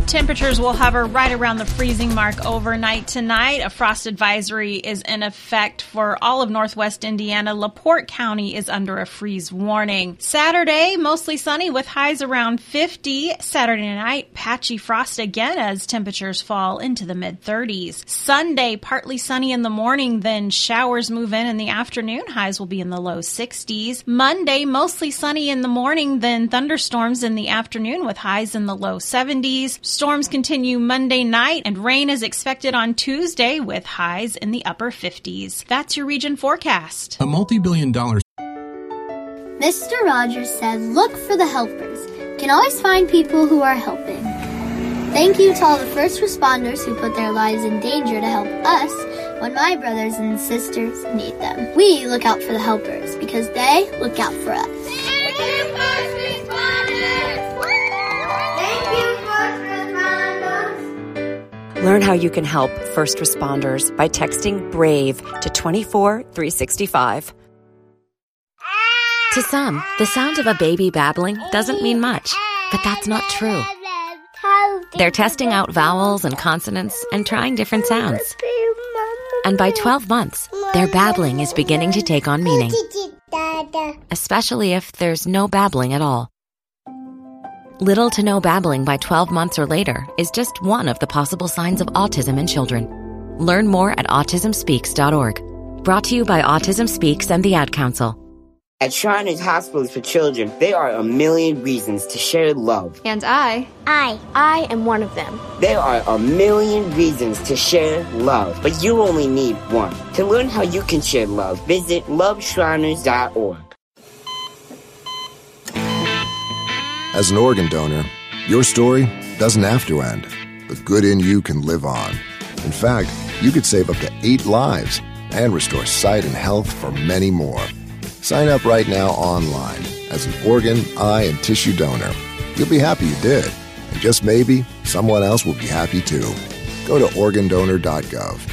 Temperatures will hover right around the freezing mark overnight tonight. A frost advisory is in effect for all of northwest Indiana. LaPorte County is under a freeze warning. Saturday, mostly sunny with highs around 50. Saturday night, patchy frost again as temperatures fall into the mid-30s. Sunday, partly sunny in the morning, then showers move in the afternoon. Highs will be in the low 60s. Monday, mostly sunny in the morning, then thunderstorms in the afternoon with highs in the low 70s. Storms continue Monday night, and rain is expected on Tuesday with highs in the upper 50s. That's your region forecast. A multi-billion-dollar... Mr. Rogers said, look for the helpers. Can always find people who are helping. Thank you to all the first responders who put their lives in danger to help us when my brothers and sisters need them. We look out for the helpers because they look out for us. Thank you, first responders! Thank you, first responders! Learn how you can help first responders by texting BRAVE to 24365. To some, the sound of a baby babbling doesn't mean much, but that's not true. They're testing out vowels and consonants and trying different sounds. And by 12 months, their babbling is beginning to take on meaning, especially if there's no babbling at all. Little to no babbling by 12 months or later is just one of the possible signs of autism in children. Learn more at autismspeaks.org. Brought to you by Autism Speaks and the Ad Council. At Shriners Hospitals for Children, there are a million reasons to share love. And I am one of them. There are a million reasons to share love, but you only need one. To learn how you can share love, visit loveshriners.org. As an organ donor, your story doesn't have to end. The good in you can live on. In fact, you could save up to 8 lives and restore sight and health for many more. Sign up right now online as an organ, eye, and tissue donor. You'll be happy you did. And just maybe, someone else will be happy too. Go to organdonor.gov.